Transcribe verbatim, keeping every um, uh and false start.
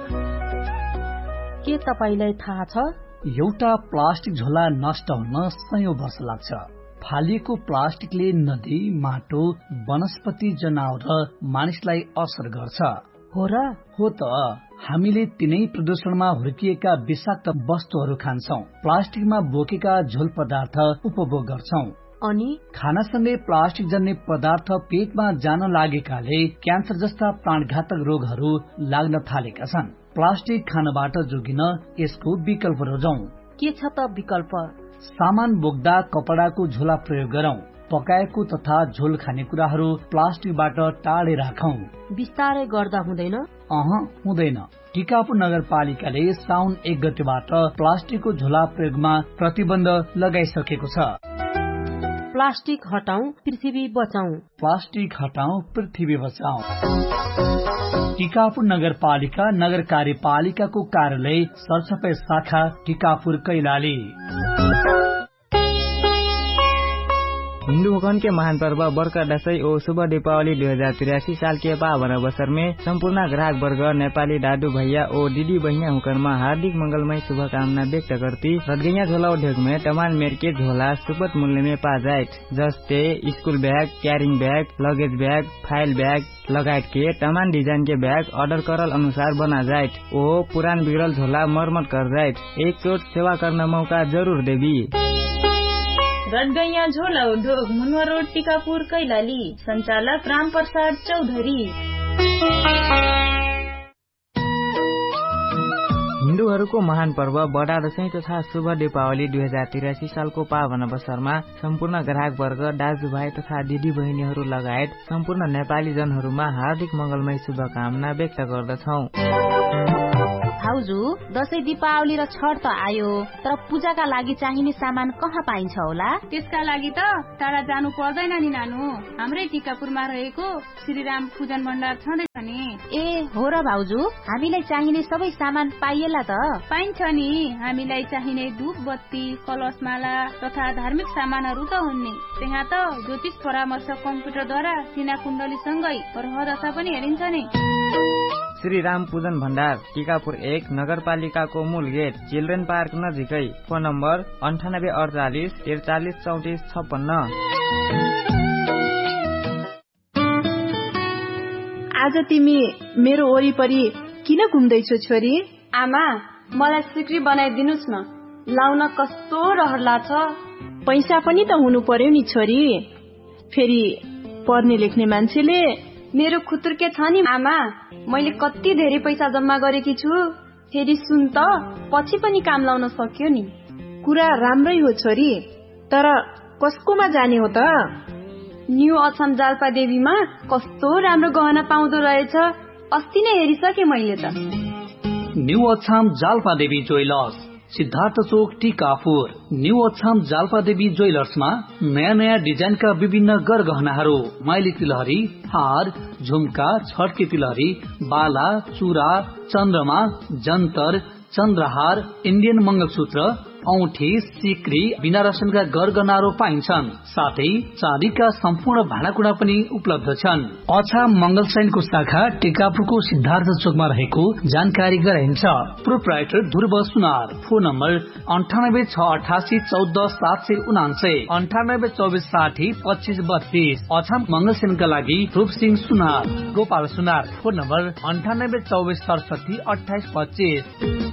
के तपाईलाई थाहा छ एउटा प्लास्टिक झोला नष्ट हुन सयौं वर्ष लाग्छ। फालिएको प्लास्टिकले नदी, माटो, वनस्पति, जनावर र मानिसलाई असर गर्छ। हो र? हो त। हामीले तिनै प्रदूषणमा हुर्किएका विषाक्त वस्तुहरू खान्छौं, प्लास्टिकमा बोकेका झोल पदार्थ उपभोग गर्छौं। अनि खानासँगै प्लास्टिक जन्य पदार्थ पेटमा जान लागेकाले क्यान्सर जस्ता प्राणघातक रोगहरू लाग्न थालेका छन्। प्लास्टिक खानबाट जोगिन यसको विकल्प रोजौं। के छ त विकल्प? सामान बोक्दा कपडाको झोला प्रयोग गरौं। पकाएको तथा झोल खानेकुराहरू प्लास्टिकबाट टाढे राखौं। बिस्तारै गर्दा हुँदैन? अह हुँदैन। टिकापुर नगरपालिकाले साउन एक गतेबाट प्लास्टिकको झोला प्रयोगमा प्रतिबन्ध लगाइसकेको छ। प्लास्टिक हटाऊ, पृथ्वी बचाऊ। प्लास्टिक हटाऊ, पृथ्वी बचाऊ। टिकापुर नगरपालिका नगर कार्यपालिकाको कार्यालय सरसफाई शाखा टिकापुर कैलाली। हिंदू भगवान के महान पर्व बर्का दशैं और शुभ दीपावली दो हजार तिरासी साल के पावन अवसर में संपूर्ण ग्राहक वर्ग नेपाली दादू भैया और दीदी बहिनी होकर में हार्दिक मंगलमय शुभकामना व्यक्त करती रदगैया झोला उद्योग में तमाम मेर के झोला सुपथ मूल्य में पा जाए, जस्ते school bag, carrying bag, luggage bag, file bag लगायत के तमाम डिजाइन के बैग ऑर्डर करल अनुसार बना जाए। ओ पुरान बिगड़ल झोला मरम्मत कर जाए। एक चोट सेवा करना मौका जरूर देवी। रदगैया झोला उद्योग, मुनवा रोड, टिकापुर कैलाली। संचालक राम प्रसाद चौधरी। हिन्दूहरूको महान पर्व बडा दशैं तथा शुभ दीपावली दुई हजार तिरासी सालको पावन अवसरमा सम्पूर्ण ग्राहक वर्ग, दाजुभाइ तथा दिदी बहिनीहरू लगायत सम्पूर्ण नेपाली जनहरूमा हार्दिक मंगलमय शुभकामना व्यक्त गर्दछौ। भाउजू, दशैं दीपावली र छठ त आयो, तर पूजाका लागि चाहिने सामान कहाँ पाइन्छ होला? त्यसका लागि त टाढा जानु पर्दैन नि नानु, हाम्रै टिकापुरमा रहेको श्रीराम पूजन भण्डार छँदैछ नि। ए हो र भाउजू, हामीलाई चाहिने सबै सामान पाइएला त? पाइन्छ नि, हामीलाई चाहिने धूप बत्ती, कलश माला तथा धार्मिक सामानहरू त हुन् नि। त्यहाँ त ज्योतिष परामर्श कम्प्युटरद्वारा सिना कुण्डलीसँगै ग्रह दशा पनि हेरिन्छ नि। श्री राम पूजन भण्डार, टिकापुर एक, नगरपालिकाको मूल गेट, चिल्ड्रेन पार्क नजिकै। फोन नम्बर अन्ठानब्बे अडचालिस त्रिचालिस चौतिस छप्पन्न। आज तिमी मेरो वरिपरि किन घुम्दैछौ छोरी? आमा, मलाई सिक्री बनाइदिनुस् न, लाउन कस्तो रहर लाग्छ। पैसा पनि त हुनु पर्यो नि छोरी, फेरि पढ्ने लेख्ने मान्छेले। मेरो खुतुर्के छ नि आमा, मैले कति धेरै पैसा जम्मा गरेकी छु। फेरि सुन त, पछि पनि काम लाउन सक्यो नि। कुरा राम्रै हो छोरी, तर कसकोमा जाने हो त? न्यू अछाम जाल्पा देवीमा कस्तो राम्रो गहना पाउँदो रहेछ, अस्ति नै हेरिसके मैले त। न्यू अछाम जाल्पा देवी ज्वेलर्स, सिद्धार्थ चोक, टिकापुर। न्यू अछाम जाल्पा देवी ज्वेलर्समा नयाँ नयाँ डिजाइनका विभिन्न गरगहनाहरू, माइली तिलहरी, हार, झुम्का, छड्के तिलहरी, बाला, चूरा, चन्द्रमा, जन्तर, चन्द्रहार, इन्डियन मंगलसूत्र, औठी, सिक्री, बिना रसनका गरगहनाहरू पाइन्छन्। साथै चाँदीका सम्पूर्ण भाँडाकुँडा पनि उपलब्ध छन्। अछाम मंगलसैनको शाखा टिकापुरको सिद्धार्थ चोकमा रहेको जानकारी गराइन्छ। प्रोप्राइटर ध्रुव सुनार। फोन नम्बर अन्ठानब्बे छ अठासी चौध सात सय उनान्सय, अन्ठानब्बे चौबिस साठी पच्चिस बत्तीस। अछाम मंगलसेनका लागि रूप सिंह सुनार। गोपाल सुनार। फोन नम्बर अन्ठानब्बे चौबिस सडसठी अठाइस पच्चिस।